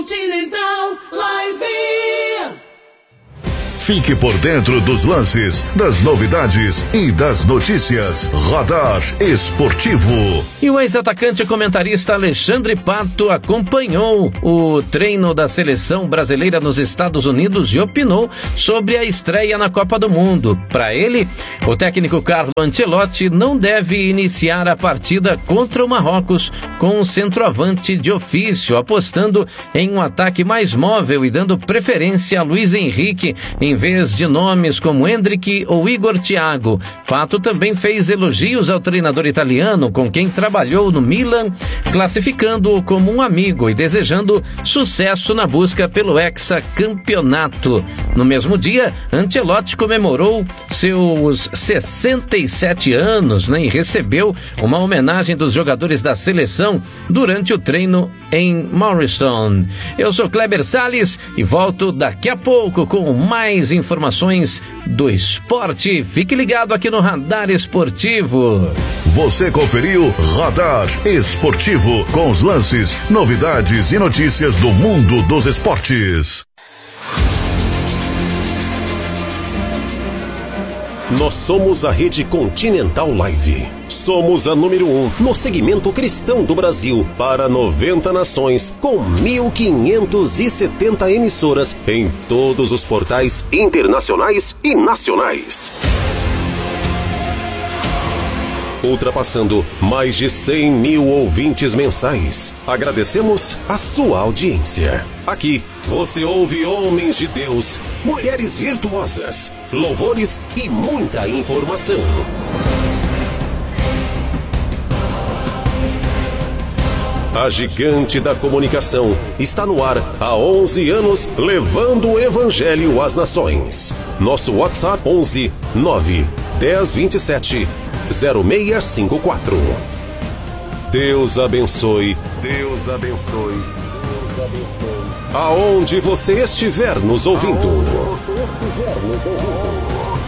Continental Live. Fique por dentro dos lances, das novidades e das notícias. Radar Esportivo. E o ex-atacante e comentarista Alexandre Pato acompanhou o treino da seleção brasileira nos Estados Unidos e opinou sobre a estreia na Copa do Mundo. Para ele, o técnico Carlo Ancelotti não deve iniciar a partida contra o Marrocos com um centroavante de ofício, apostando em um ataque mais móvel e dando preferência a Luiz Henrique em vez de nomes como Endrick ou Igor Thiago. Pato também fez elogios ao treinador italiano com quem trabalhou no Milan, classificando-o como um amigo e desejando sucesso na busca pelo hexacampeonato. No mesmo dia, Ancelotti comemorou seus 67 anos, e recebeu uma homenagem dos jogadores da seleção durante o treino em Morristown. Eu sou Kleber Salles e volto daqui a pouco com mais informações do esporte. Fique ligado aqui no Radar Esportivo. Você conferiu Radar Esportivo com os lances, novidades e notícias do mundo dos esportes. Nós somos a Rede Continental Live. Somos a número 1 no segmento cristão do Brasil para 90 nações, com 1.570 emissoras em todos os portais internacionais e nacionais. Ultrapassando mais de 100 mil ouvintes mensais. Agradecemos a sua audiência. Aqui você ouve homens de Deus, mulheres virtuosas, louvores e muita informação. A gigante da comunicação está no ar há 11 anos, levando o evangelho às nações. Nosso WhatsApp 11 9 10 27 0654. Deus abençoe. Deus abençoe. Deus abençoe. Aonde você estiver nos ouvindo.